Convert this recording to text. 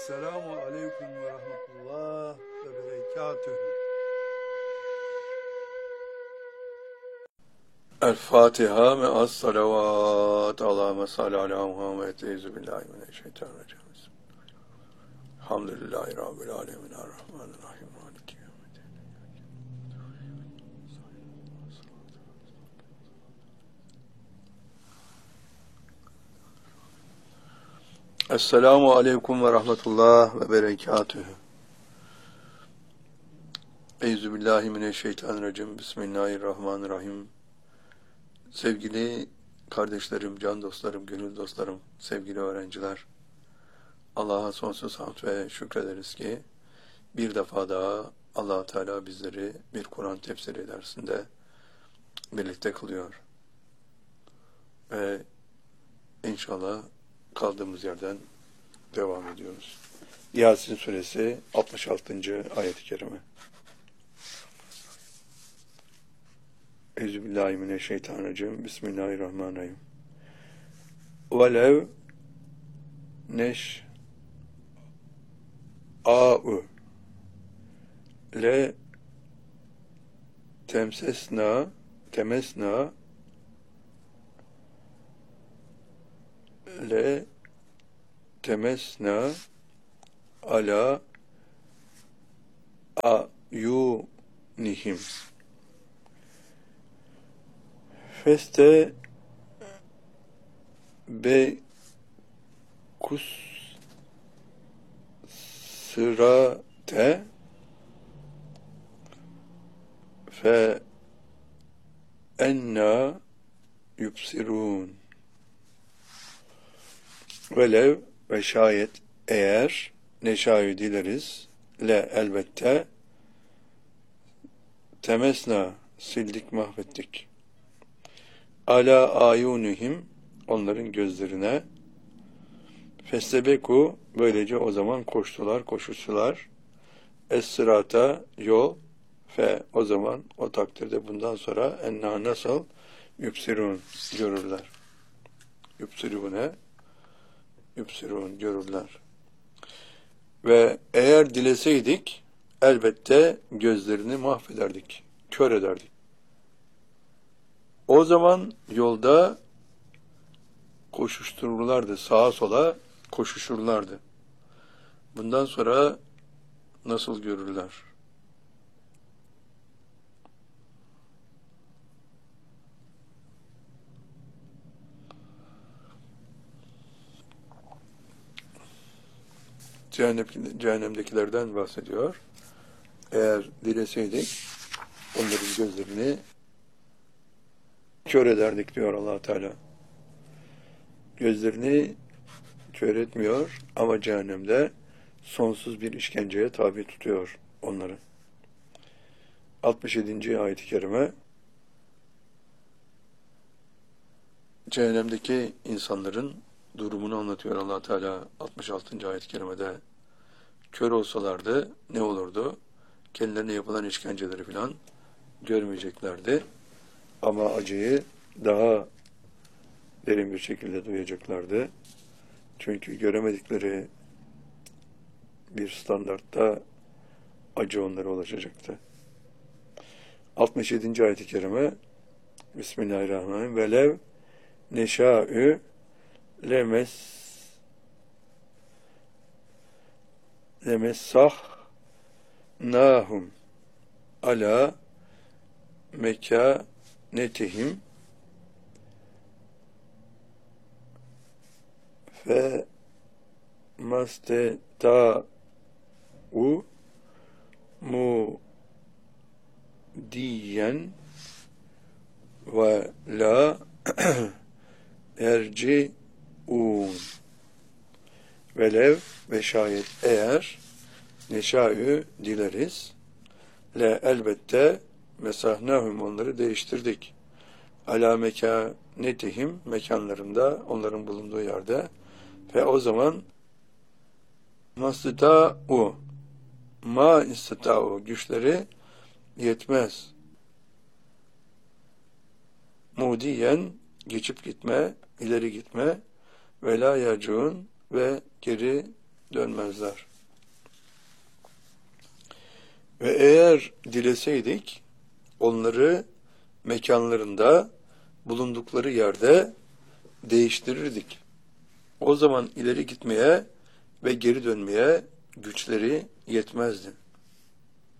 Selamun Aleyküm ve Rahmetullah ve Berekatühü. El-Fatiha me'as salavat. Allahümme salli ala Muhammed. Euzubillahimineşşeytanirracim. Elhamdülillahi Rabbil alemin. Errahmanirrahim. Maliki yevmiddin. Esselamu Aleyküm ve Rahmetullah ve Berekatühü. Euzubillahimineşşeytanirracim. Bismillahirrahmanirrahim. Sevgili kardeşlerim, can dostlarım, gönül dostlarım, sevgili öğrenciler, Allah'a sonsuz hamd ve şükrederiz ki bir defa daha Allah Teala bizleri bir Kur'an tefsiri dersinde birlikte kılıyor. Ve inşallah kaldığımız yerden devam ediyoruz. Yasin suresi 66. ayet-i kerime. Euzubillahimineşşeytanirracim. Bismillahirrahmanirrahim. Velev neş'a'u le temesna le temesna ala ayunihim feste be kusrate fe enna yubsirun. Velev ve şayet eğer neşâ'yı dileriz le elbette temesna sildik mahvettik ala ayunihim onların gözlerine festebeku böylece o zaman koşuştular es-sırata yol fe o zaman o takdirde bundan sonra enna nasıl yüpsirun görürler. Yüpsirun görürler. Ve eğer dileseydik elbette gözlerini mahvederdik, kör ederdik. O zaman yolda koşuştururlardı, sağa sola koşuşurlardı. Bundan sonra nasıl görürler? Cehennemdekilerden bahsediyor. Eğer dileseydik onların gözlerini kör ederdik diyor Allah Teala. Gözlerini kör etmiyor ama cehennemde sonsuz bir işkenceye tabi tutuyor onları. 67. ayet-i kerime cehennemdeki insanların durumunu anlatıyor Allah Teala 66. ayet-i kerimede. Kör olsalardı ne olurdu? Kendilerine yapılan işkenceleri filan görmeyeceklerdi. Ama acıyı daha derin bir şekilde duyacaklardı. Çünkü göremedikleri bir standartta acı onlara ulaşacaktı. 67. ayet-i kerime Bismillahirrahmanirrahim. Velev neşâ'ü lemessahnaHum ala mekanetihim fe masteta'u mudiyen ve la erci'un. Velev ve şayet eğer neşâ'yı dileriz le elbette mesahnâhum onları değiştirdik alâ mekânetihim mekanlarında onların bulunduğu yerde ve o zaman mastetâ'u ma istetâ'u güçleri yetmez mudiyen geçip gitme ileri gitme ve la yerciun ve geri dönmezler. Ve eğer dileseydik, onları mekanlarında, bulundukları yerde değiştirirdik. O zaman ileri gitmeye ve geri dönmeye güçleri yetmezdi.